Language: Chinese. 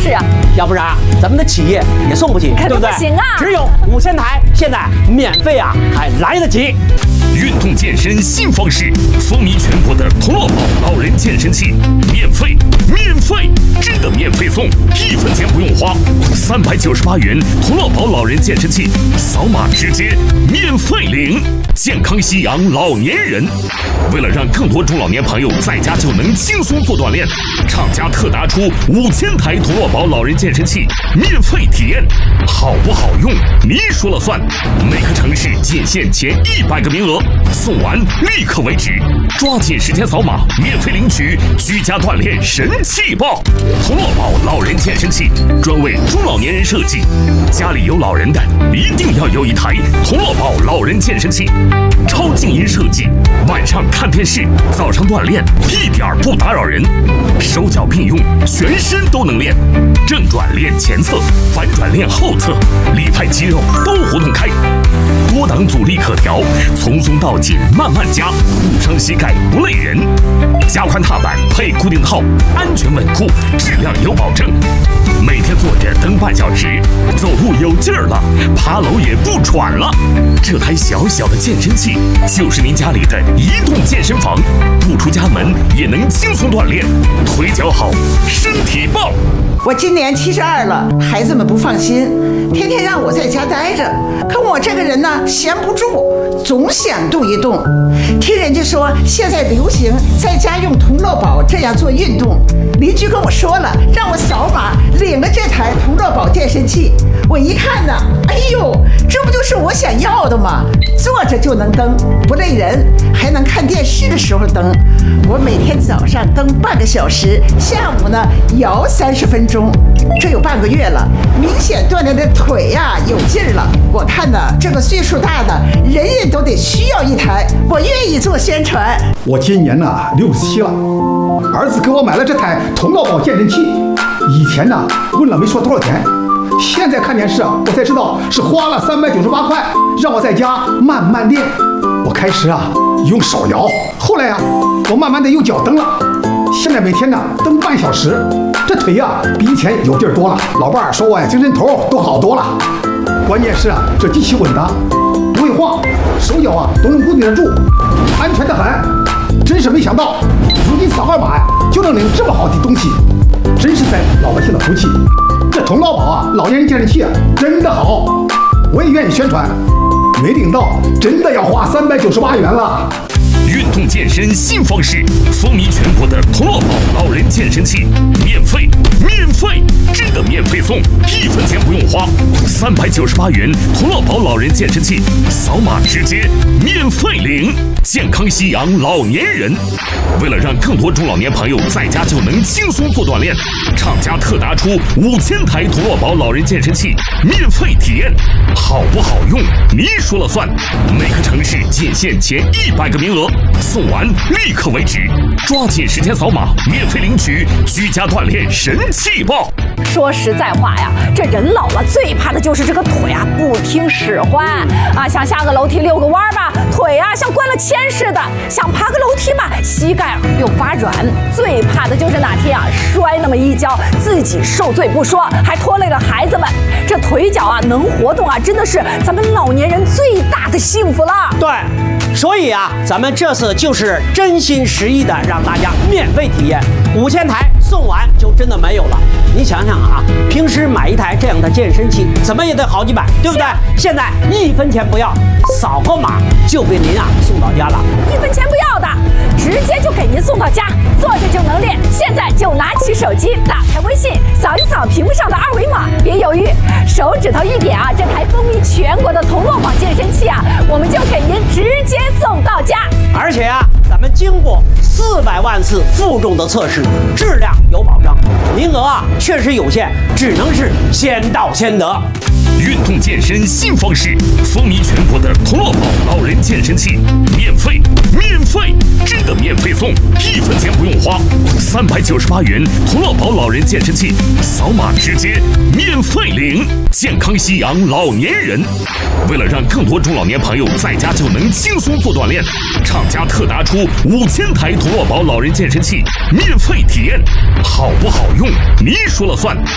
是啊， 要不然咱们的企业也送不起， 肯定对不对？ 不行啊！ 只有5000台，现在免费啊，还来得及。 运动健身新方式，风靡全国的童乐宝老人健身器，免费，真的免费送，1分钱不用花，398元童乐宝老人健身器，扫码直接免费领，健康夕阳老年人。为了让更多中老年朋友在家就能轻松做锻炼，厂家特拿出5000台童乐宝老人健身器免费体验，好不好用你说了算。每个城市仅限前100个名额，送完立刻为止，抓紧时间扫码免费领取居家锻炼神器爆！童乐宝老人健身器专为中老年人设计，家里有老人的一定要有一台童乐宝老人健身器，超静音设计，晚上看电视，早上锻炼一点不打扰人，手脚并用，全身都能练，正转练前侧，反转练后侧，里派肌肉都活动开，多档阻力可调，从松到紧慢慢加，不伤膝盖不累人，加宽踏板配固定套，安全稳固，质量有保证。每天坐着蹬半小时，走路有劲儿了，爬楼也不喘了。这台小小的健身器就是您家里的移动健身房，不出家门也能轻松锻炼，腿脚好，身体棒。 我今年72了，孩子们不放心，天天让我在家待着。可我这个人呢，闲不住，总想动一动。听人家说现在流行在家用童乐宝这样做运动，邻居跟我说了，让我扫码领了这台童乐宝健身器。我一看呢，哎呦，这不就是我想要的吗？坐着就能蹬，不累人，还能看电视的时候蹬。我每天早上蹬半个小时，下午呢摇30分钟，这有半个月了，明显锻炼的腿呀有劲儿了。我看呢，这个岁数大的人人都得需要一台，我愿意做宣传。 我今年呢67了，儿子给我买了这台童乐宝健身器，以前呢问了没说多少钱，现在看电视我才知道是花了398块，让我在家慢慢练。我开始用手摇，后来我慢慢的用脚蹬了，现在每天呢蹬半小时，这腿比以前有劲儿多了。老伴儿说我精神头都好多了。关键是这机器稳当，不会晃，手脚都能固定得住，安全的很。真是没想到，如今扫个码就能领这么好的东西，真是在老百姓的福气。这童乐宝老年人健身器真的好，我也愿意宣传。没领到，真的要花398元了。 运动健身新方式，风靡全国的童乐宝老人健身器，免费，真的免费送，1分钱不用花，398元童乐宝老人健身器，扫码直接免费领，健康夕阳老年人。为了让更多中老年朋友在家就能轻松做锻炼，厂家特拿出5000台童乐宝老人健身器免费体验，好不好用你说了算。每个城市仅限前100个名额，送完立刻为止，抓紧时间扫码免费领取居家锻炼神器爆！ 说实在话呀，这人老了最怕的就是这个腿不听使唤想下个楼梯遛个弯吧，腿像关了铅似的；想爬个楼梯吧，膝盖又发软。最怕的就是哪天摔那么一跤，自己受罪不说，还拖累了孩子们。这腿脚能活动真的是咱们老年人最大的幸福了。 对。所以咱们这次就是真心实意的让大家免费体验，5000台送完就真的没有了。你想想平时买一台这样的健身器怎么也得好几百，对不对？现在1分钱不要，扫个码就给您送到家了 ，1分钱不要的，直接就给您送到家，坐着就能练。现在就拿起手机，打开微信，扫一扫屏幕上的2维码，别犹豫，手指头一点这台风靡全国的童乐宝健身器我们就给您直接送到家。 而且咱们经过400万次负重的测试，质量有保障，名额确实有限，只能是先到先得。 运动健身新方式，风靡全国的童乐宝老人健身器，免费，真的免费送，1分钱不用花，398元童乐宝老人健身器，扫码直接免费领，健康夕阳老年人。为了让更多中老年朋友在家就能轻松做锻炼，厂家特拿出5000台童乐宝老人健身器免费体验，好不好用你说了算。